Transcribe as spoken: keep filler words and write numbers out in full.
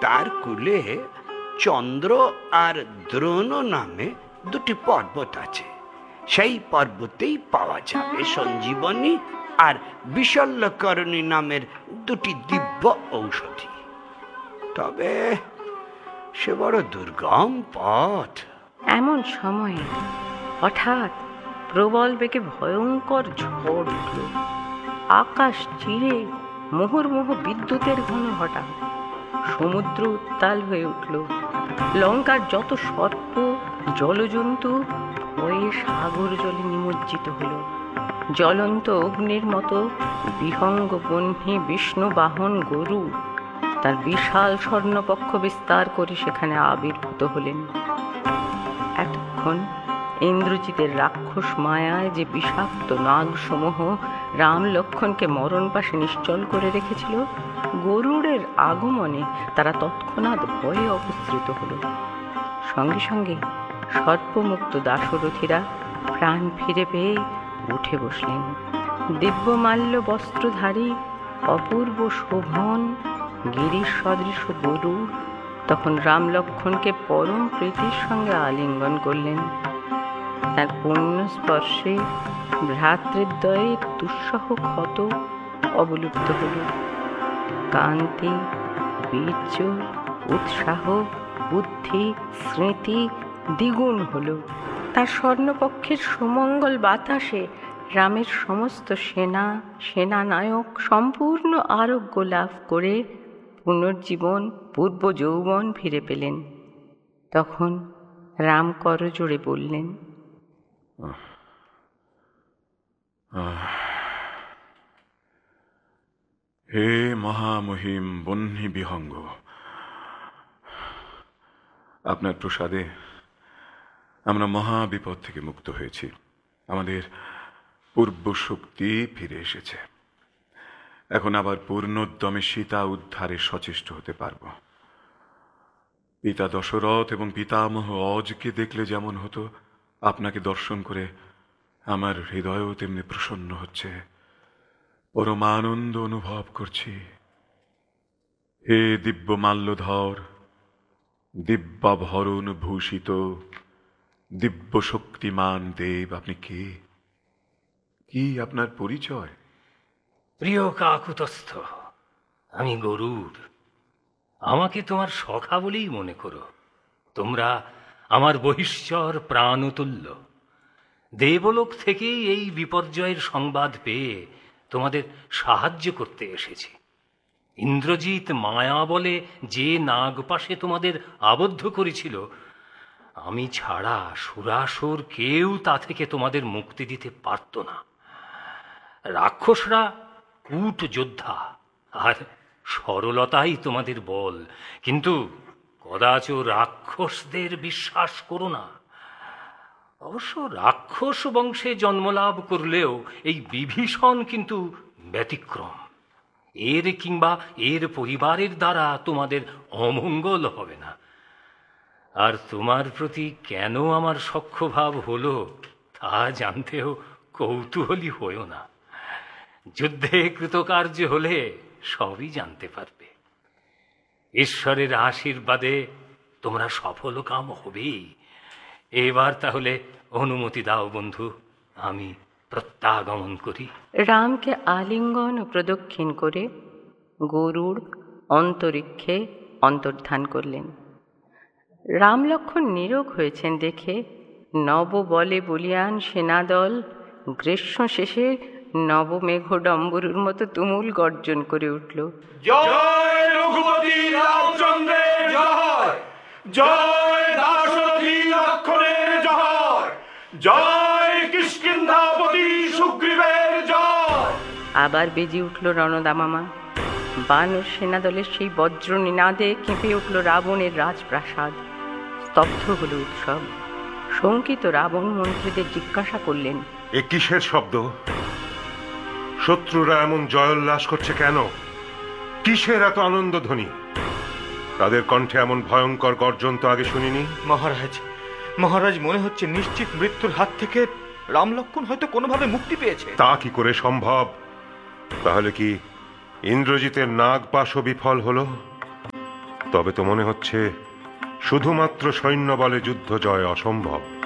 তার কূলে চন্দ্র আর দ্রোণ নামে দুটি পর্বত আছে। সেই পর্বতেই পাওয়া যাবে সঞ্জীবনী আর বিশল্যকরণী নামের দুটি দিব্য ঔষধি। তবে সে বড় দুর্গম পথ। এমন সময়ে হঠাৎ প্রবল বেগে ভয়ঙ্কর ঝড় উঠল। আকাশ চিরে মুহুর্মুহ বিদ্যুতের ঘন ঘটা। সমুদ্র উত্তাল হয়ে উঠল। লঙ্কার যত সর্প জলজন্তু ভয়ে সাগর জলে নিমজ্জিত হল। জ্বলন্ত অগ্নির মতো বিহঙ্গ বহ্নি বিষ্ণু বাহন গরু তার বিশাল স্বর্ণপক্ষ বিস্তার করে সেখানে আবির্ভূত হলেন। এতক্ষণ ইন্দ্রজিতের রাক্ষস মায়ায় যে বিষাক্ত নাগসমূহ রাম লক্ষ্মণকে মরণ পাশে নিশ্চল করে রেখেছিল, গরুড়ের আগমনে তারা তৎক্ষণাৎ ভয়ে অপসৃত হল। সঙ্গে সঙ্গে সর্পমুক্ত দাশরথীরা প্রাণ ফিরে পেয়ে উঠে বসলেন। দিব্যমাল্য বস্ত্রধারী অপূর্ব শোভন গিরিশ সদৃশ গরু তখন রাম লক্ষ্মণকে পরম প্রীতির সঙ্গে আলিঙ্গন করলেন। তার পুণ্য স্পর্শে ভ্রাতৃদ্বয়ের দুঃসহ ক্ষত অবলুপ্ত হল। কান্তি, বীর্য, উৎসাহ, বুদ্ধি, স্মৃতি দ্বিগুণ হল। তার স্বর্ণপক্ষের সুমঙ্গল বাতাসে রামের সমস্ত সেনা সেনানায়ক সম্পূর্ণ আরোগ্য লাভ করে পুনর্জীবন পূর্ব যৌবন ফিরে পেলেন। তখন রাম করজোড়ে বললেন, হে মহামহিম বহ্নি বিহঙ্গ, আপনার প্রসাদে আমরা মহা বিপদ থেকে মুক্ত হয়েছি। আমাদের পূর্ব শক্তি ফিরে এসেছে। এখন আবার পূর্ণোদ্যমে সীতা উদ্ধারে সচেষ্ট হতে পারব। পিতা দশরথ এবং পিতামহ অজকে দেখলে যেমন হতো, আপনাকে দর্শন করে আমার হৃদয়ও তেমনি প্রসন্ন হচ্ছে, পরমানন্দ অনুভব করছি। হে দিব্য মাল্যধর, দিব্যাভরণ ভূষিত দিব্য শক্তিমান দেব, আপনি কে? কি আপনার পরিচয়? প্রিয় কাকুতস্থ, আমি গরুড়। আমাকে তোমার সখা বলেই মনে করো। তোমরা আমার বহিষ্চর প্রাণতুল্য। দেবলোক থেকেই এই বিপর্যয়ের সংবাদ পেয়ে তোমাদের সাহায্য করতে এসেছি। ইন্দ্রজিৎ মায়া বলে যে নাগপাশে তোমাদের আবদ্ধ করেছিল, আমি ছাড়া সুরাসুর কেউ তা থেকে তোমাদের মুক্তি দিতে পারত না। রাক্ষসরা কূট যোদ্ধা, আর সরলতাই তোমাদের বল। কিন্তু কদাচ রাক্ষসদের বিশ্বাস করো না। অবশ্য রাক্ষস বংশে জন্মলাভ করলেও এই বিভীষণ কিন্তু ব্যতিক্রম। এর কিংবা এর পরিবারের দ্বারা তোমাদের অমঙ্গল হবে না। আর তোমার প্রতি কেন আমার সখ্যভাব হলো তা জানতেও কৌতূহলী হইও না। যুদ্ধে কৃতকার্য হলে সবই জানতে পারবে। ঈশ্বরের আশীর্বাদে তোমরা সফল কাম হবেই। এবার তাহলে অনুমতি দাও বন্ধু, আমি প্রত্যাগমন করি। রামকে আলিঙ্গন ও প্রদক্ষিণ করে গরুড় অন্তরিক্ষে অন্তর্ধান করলেন। রাম লক্ষ্মণ নীরোগ হয়েছেন দেখে নব বলে বলিয়ান সেনাদল গ্রীষ্ম শেষে নবমেঘডম্বরুর মতো তুমুল গর্জন করে উঠল। জয় রঘুপতি রামচন্দ্রের জয়, জয় দাশরথী লক্ষ্মণের জয়, জয় কিষ্কিন্ধাপতি সুগ্রীবের জয়। আবার বেজে উঠল রণদামামা। বানর সেনাদলের সেই বজ্র নিনাদে কেঁপে উঠল রাবণের রাজপ্রাসাদ। স্তব্ধ হল উৎসব। শঙ্কিত রাবণ মন্ত্রীদের জিজ্ঞাসা করলেন, এ কিসের শব্দ? শত্রুরা এমন জয়োল্লাস করছে কেন? কিসের এত আনন্দ ধ্বনি? তাদের কণ্ঠে এমন ভয়ঙ্কর গর্জন তো আগে শুনিনি। মহারাজ, মহারাজ মনে হচ্ছে নিশ্চিত মৃত্যুর হাত থেকে রাম লক্ষ্মণ হয়তো কোনোভাবে মুক্তি পেয়েছে। তা কি করে সম্ভব? তাহলে কি ইন্দ্রজিতের নাগপাশও বিফল হলো? তবে তো মনে হচ্ছে শুধুমাত্র সৈন্য বলে যুদ্ধ জয় অসম্ভব।